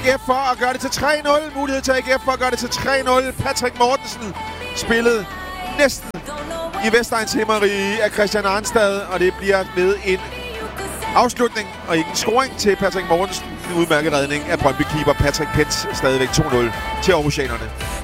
AGF for at gøre det til 3-0. Mulighed til AGF for at gøre det til 3-0. Patrick Mortensen spillede næsten i Vestegns himmerige af Christian Arnstad, og det bliver ved en afslutning og ikke en scoring til Patrick Mortensen. En udmærket redning af Brøndby-keeper Patrick Pence. Stadigvæk 2-0 til Aarhusianerne.